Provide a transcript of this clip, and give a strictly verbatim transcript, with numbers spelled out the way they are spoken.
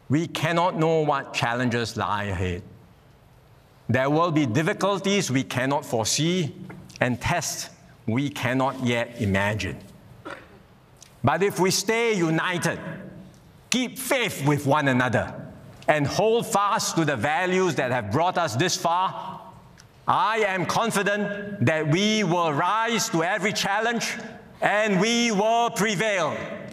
We cannot know what challenges lie ahead. There will be difficulties we cannot foresee and tests we cannot yet imagine. But if we stay united, keep faith with one another, and hold fast to the values that have brought us this far, I am confident that we will rise to every challenge and we will prevail.